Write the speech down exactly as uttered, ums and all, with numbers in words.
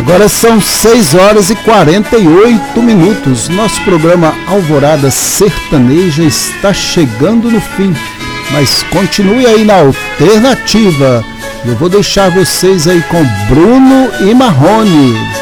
Agora são seis horas e quarenta e oito minutos. Nosso programa Alvorada Sertaneja está chegando no fim, mas continue aí na alternativa. Eu vou deixar vocês aí com Bruno e Marrone.